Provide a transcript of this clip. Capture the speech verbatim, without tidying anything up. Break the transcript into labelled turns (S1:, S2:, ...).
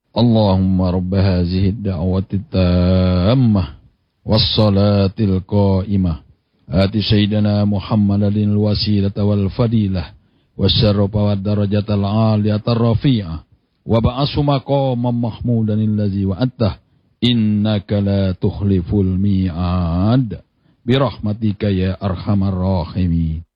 S1: اللهم رب هذه الدعوة التامة والصلاة القائمة آت سيدنا محمد الوسيلة والفضيلة والشرف والدرجة العالية الرفيعة وبعث مقاما محمودا الذي وعدته إنك لا تخلف الميعاد برحمتك يا أرحم الراحمين.